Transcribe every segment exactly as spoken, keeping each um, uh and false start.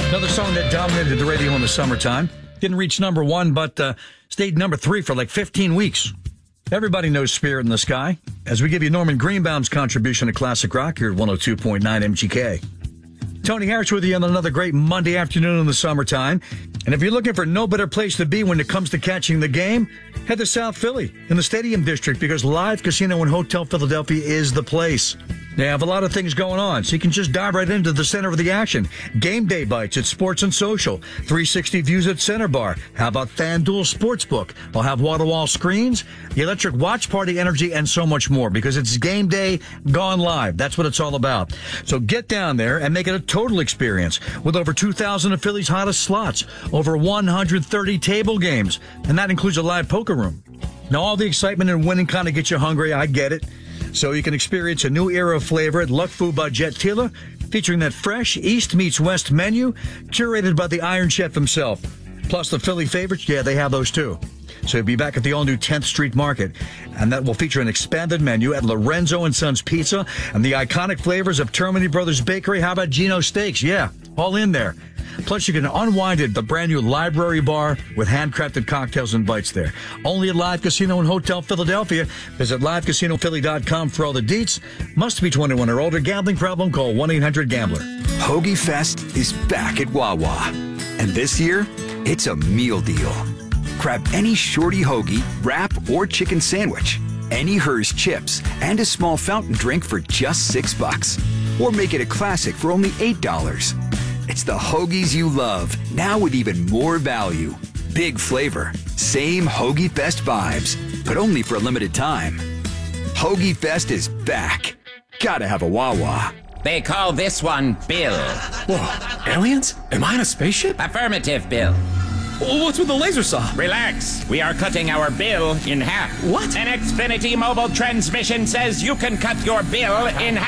Another song that dominated the radio in the summertime. Didn't reach number one, but uh, stayed number three for like fifteen weeks. Everybody knows Spirit in the Sky, as we give you Norman Greenbaum's contribution to classic rock here at one oh two point nine M G K. Tony Harris with you on another great Monday afternoon in the summertime. And if you're looking for no better place to be when it comes to catching the game, head to South Philly in the Stadium District, because Live Casino and Hotel Philadelphia is the place. They have a lot of things going on, so you can just dive right into the center of the action. Game day bites at Sports and Social, three sixty views at Center Bar. How about FanDuel Sportsbook? They'll have wall-to-wall screens, the electric watch party energy, and so much more, because it's game day gone live. That's what it's all about. So get down there and make it a total experience with over two thousand of Philly's hottest slots, over one hundred thirty table games, and that includes a live poker room. Now, all the excitement and winning kind of gets you hungry. I get it. So you can experience a new era of flavor at Luck Food by Jet Tila, featuring that fresh East meets West menu, curated by the Iron Chef himself. Plus the Philly favorites, yeah, they have those too. So you'll be back at the all-new tenth Street Market, and that will feature an expanded menu at Lorenzo and Sons Pizza and the iconic flavors of Termini Brothers Bakery. How about Gino Steaks? Yeah, all in there. Plus, you can unwind at the brand new Library Bar with handcrafted cocktails and bites there. Only at Live Casino and Hotel Philadelphia. Visit live casino philly dot com for all the deets. Must be twenty-one or older. Gambling problem? Call one eight hundred gambler. Hoagie Fest is back at Wawa. And this year, it's a meal deal. Grab any shorty hoagie, wrap, or chicken sandwich, any Hers chips, and a small fountain drink for just six bucks. Or make it a classic for only eight dollars. It's the hoagies you love, now with even more value. Big flavor, same Hoagie Fest vibes, but only for a limited time. Hoagie Fest is back. Gotta have a Wawa. They call this one Bill. Whoa, aliens? Am I in a spaceship? Affirmative, Bill. What's with the laser saw? Relax. We are cutting our bill in half. What? An Xfinity mobile transmission says you can cut your bill in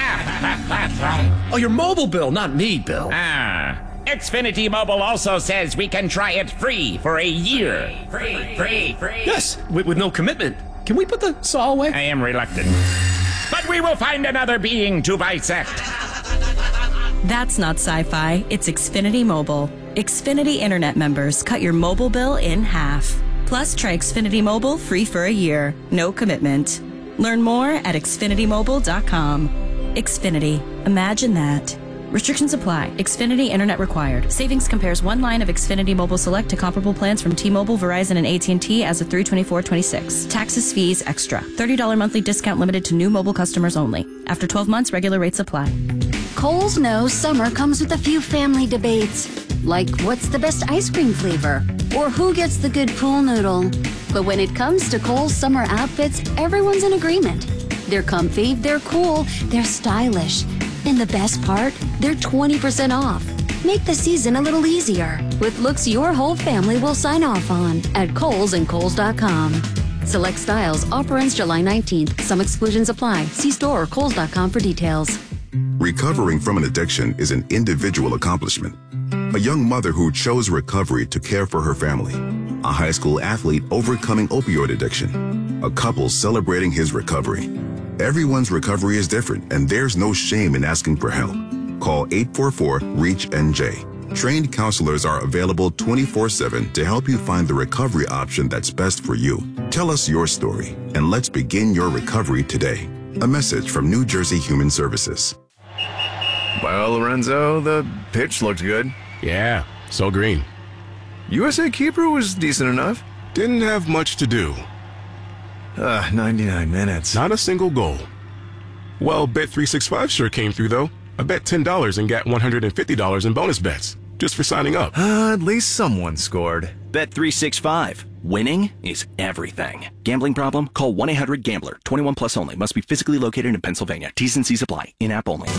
half. Oh, your mobile bill, not me, Bill. Ah. Xfinity Mobile also says we can try it free for a year. Free, free, free. Yes, with, with no commitment. Can we put the saw away? I am reluctant. But we will find another being to bisect. That's not sci-fi, it's Xfinity Mobile. Xfinity Internet members cut your mobile bill in half. Plus, try Xfinity Mobile free for a year. No commitment. Learn more at xfinity mobile dot com. Xfinity. Imagine that. Restrictions apply. Xfinity Internet required. Savings compares one line of Xfinity Mobile Select to comparable plans from T-Mobile, Verizon, and A T and T as of three twenty-four twenty-six. Taxes, fees, extra. thirty dollars monthly discount limited to new mobile customers only. After twelve months, regular rates apply. Kohl's knows summer comes with a few family debates, like what's the best ice cream flavor, or who gets the good pool noodle. But when it comes to Kohl's summer outfits, everyone's in agreement. They're comfy, they're cool, they're stylish. And the best part, they're twenty percent off. Make the season a little easier with looks your whole family will sign off on at Kohl's and Kohl's dot com. Select styles, offer ends July nineteenth. Some exclusions apply. See store or Kohl's dot com for details. Recovering from an addiction is an individual accomplishment. A young mother who chose recovery to care for her family. A high school athlete overcoming opioid addiction. A couple celebrating his recovery. Everyone's recovery is different, and there's no shame in asking for help. Call eight four four, REACH N J. Trained counselors are available twenty-four seven to help you find the recovery option that's best for you. Tell us your story, and let's begin your recovery today. A message from New Jersey Human Services. Well, Lorenzo, the pitch looked good. Yeah, so green. U S A keeper was decent enough. Didn't have much to do. Uh, ninety-nine minutes. Not a single goal. Well, Bet three sixty-five sure came through, though. I bet ten dollars and got one hundred fifty dollars in bonus bets, just for signing up. Uh, at least someone scored. Bet three sixty-five. Winning is everything. Gambling problem? Call one eight hundred gambler. twenty-one plus only. Must be physically located in Pennsylvania. T's and C's apply. In-app only.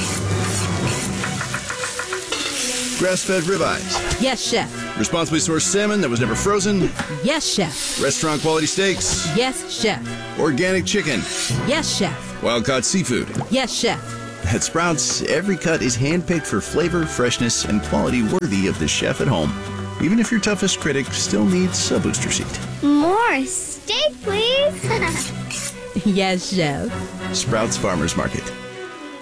Grass-fed ribeyes. Yes, chef. Responsibly sourced salmon that was never frozen. Yes, chef. Restaurant quality steaks. Yes, chef. Organic chicken. Yes, chef. Wild-caught seafood. Yes, chef. At Sprouts, every cut is handpicked for flavor, freshness, and quality worthy of the chef at home. Even if your toughest critic still needs a booster seat. More steak, please. Yes, chef. Sprouts Farmers Market.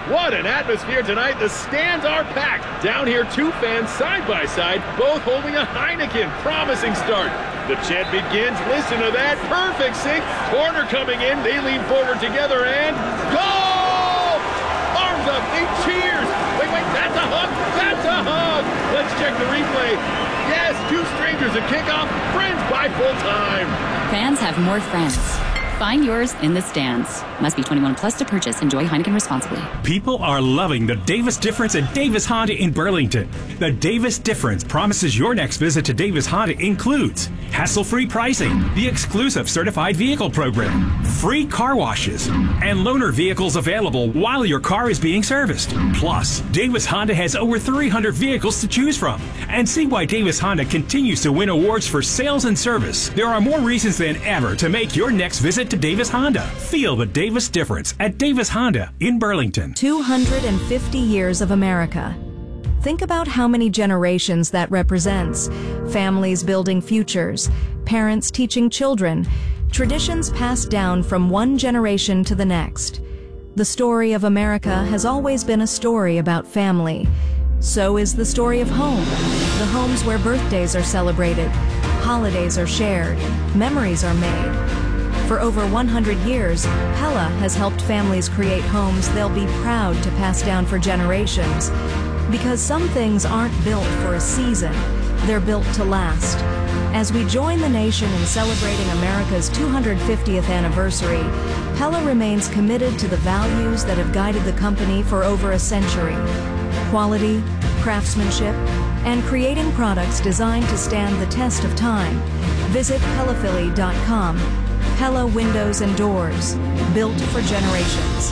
What an atmosphere tonight. The stands are packed. Down here, two fans side by side, both holding a Heineken. Promising start. The chant begins. Listen to that. Perfect sync. Corner coming in. They lean forward together and goal! Arms up. They cheers. Wait, wait. That's a hug. That's a hug. Let's check the replay. Yes, two strangers at kickoff. Friends by full time. Fans have more friends. Find yours in the stands. Must be twenty-one plus to purchase. Enjoy Heineken responsibly. People are loving the Davis Difference at Davis Honda in Burlington. The Davis Difference promises your next visit to Davis Honda includes hassle-free pricing, the exclusive certified vehicle program, free car washes, and loaner vehicles available while your car is being serviced. Plus, Davis Honda has over three hundred vehicles to choose from. And see why Davis Honda continues to win awards for sales and service. There are more reasons than ever to make your next visit to Davis Honda. Feel the Davis Difference at Davis Honda in Burlington. two hundred fifty years of America. Think about how many generations that represents. Families building futures, parents teaching children, traditions passed down from one generation to the next. The story of America has always been a story about family. So is the story of home. The homes where birthdays are celebrated, holidays are shared, memories are made. For over one hundred years, Pella has helped families create homes they'll be proud to pass down for generations. Because some things aren't built for a season, they're built to last. As we join the nation in celebrating America's two hundred fiftieth anniversary, Pella remains committed to the values that have guided the company for over a century. Quality, craftsmanship, and creating products designed to stand the test of time. Visit Pella Philly dot com. Pella Windows and Doors, built for generations.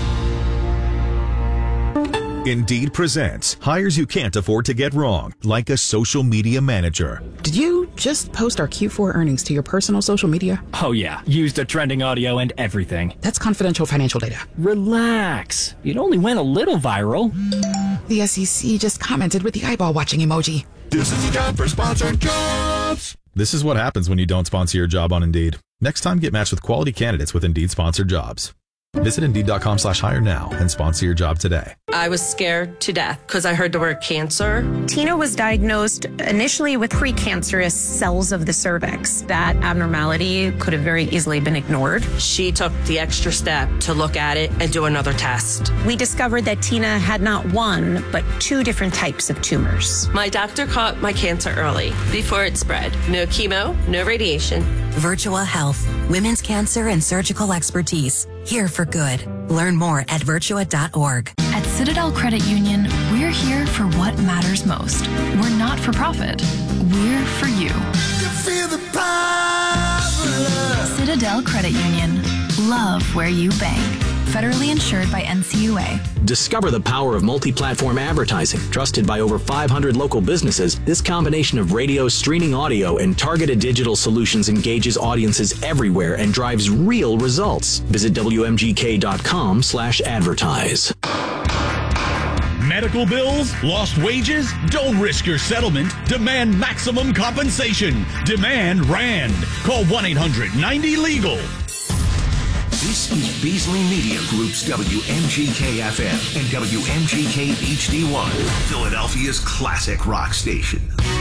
Indeed presents hires you can't afford to get wrong, like a social media manager. Did you just post our Q four earnings to your personal social media? Oh yeah, used the trending audio and everything. That's confidential financial data. Relax. It only went a little viral. The S E C just commented with the eyeball watching emoji. This is the time for sponsored jobs. This is what happens when you don't sponsor your job on Indeed. Next time, get matched with quality candidates with Indeed sponsored jobs. Visit Indeed.com slash hire now and sponsor your job today. I was scared to death because I heard the word cancer. Tina was diagnosed initially with precancerous cells of the cervix. That abnormality could have very easily been ignored. She took the extra step to look at it and do another test. We discovered that Tina had not one, but two different types of tumors. My doctor caught my cancer early, before it spread. No chemo, no radiation. Virtua Health, women's cancer and surgical expertise. Here for good. Learn more at virtua dot org. At Citadel Credit Union, we're here for what matters most. We're not for profit. We're for you. You feel the power. Citadel Credit Union. Love where you bank. Federally insured by N C U A. Discover the power of multi-platform advertising. Trusted by over five hundred local businesses, this combination of radio, streaming audio, and targeted digital solutions engages audiences everywhere and drives real results. Visit W M G K dot com slash advertise. Medical bills? Lost wages? Don't risk your settlement. Demand maximum compensation. Demand RAND. Call one eight hundred ninety legal. This is Beasley Media Group's W M G K F M and W M G K H D one, Philadelphia's classic rock station.